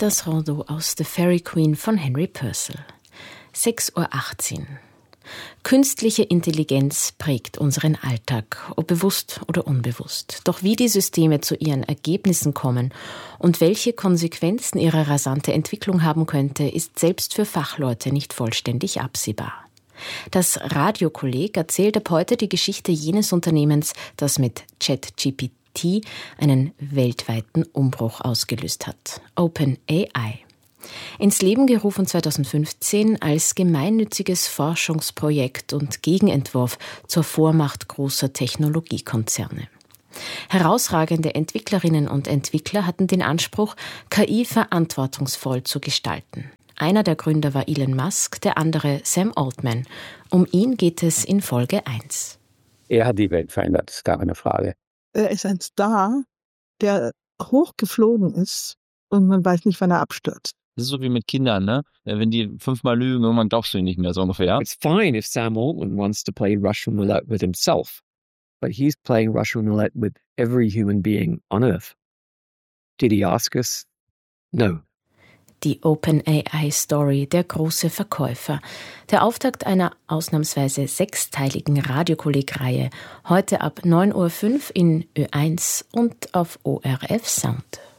das Rondeau aus The Fairy Queen von Henry Purcell. 6:18 Uhr. Künstliche Intelligenz prägt unseren Alltag, ob bewusst oder unbewusst. Doch wie die Systeme zu ihren Ergebnissen kommen und welche Konsequenzen ihre rasante Entwicklung haben könnte, ist selbst für Fachleute nicht vollständig absehbar. Das Radiokolleg erzählt ab heute die Geschichte jenes Unternehmens, das mit ChatGPT einen weltweiten Umbruch ausgelöst hat. OpenAI. Ins Leben gerufen 2015 als gemeinnütziges Forschungsprojekt und Gegenentwurf zur Vormacht großer Technologiekonzerne. Herausragende Entwicklerinnen und Entwickler hatten den Anspruch, KI verantwortungsvoll zu gestalten. Einer der Gründer war Elon Musk, der andere Sam Altman. Um ihn geht es in Folge 1. Er hat die Welt verändert, ist gar keine Frage. Er ist ein Star, der hochgeflogen ist und man weiß nicht, wann er abstürzt. Das ist so wie mit Kindern, ne? Wenn die 5-mal lügen, irgendwann glaubst du ihnen nicht mehr, so ungefähr. It's fine if Sam Altman wants to play Russian roulette with himself, but he's playing Russian roulette with every human being on Earth. Did he ask us? No. Die OpenAI-Story, der große Verkäufer. Der Auftakt einer ausnahmsweise 6-teiligen Radiokolleg-Reihe. Heute ab 9:05 Uhr in Ö1 und auf ORF Sound.